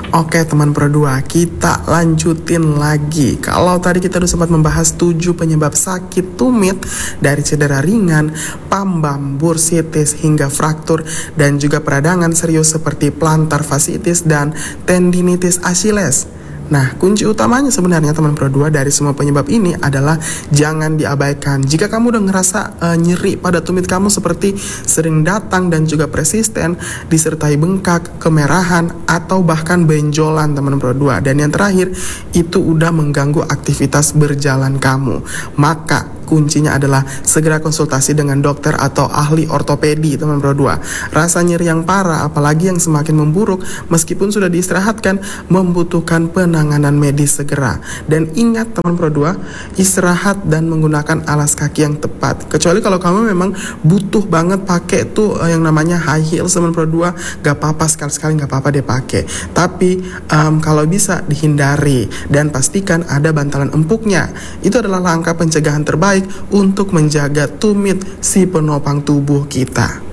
Oke teman Pro 2, kita lanjutin lagi. Kalau tadi kita udah sempat membahas 7 penyebab sakit tumit, dari cedera ringan, pambam, bursitis, hingga fraktur, dan juga peradangan serius seperti plantar fasciitis dan tendinitis Achilles. Nah, kunci utamanya sebenarnya teman Pro 2 dari semua penyebab ini adalah jangan diabaikan. Jika kamu udah ngerasa nyeri pada tumit kamu seperti sering datang dan juga persisten, disertai bengkak, kemerahan, atau bahkan benjolan teman Pro 2. Dan yang terakhir, itu udah mengganggu aktivitas berjalan kamu. Maka kuncinya adalah segera konsultasi dengan dokter atau ahli ortopedi teman Pro 2. Rasa nyeri yang parah, apalagi yang semakin memburuk meskipun sudah diistirahatkan, membutuhkan penanganan medis segera. Dan ingat teman Pro 2, istirahat dan menggunakan alas kaki yang tepat. Kecuali kalau kamu memang butuh banget pakai tuh yang namanya high heels teman Pro 2, gak apa-apa, sekali-sekali gak apa-apa deh pakai. Tapi kalau bisa dihindari dan pastikan ada bantalan empuknya. Itu adalah langkah pencegahan terbaik untuk menjaga tumit si penopang tubuh kita.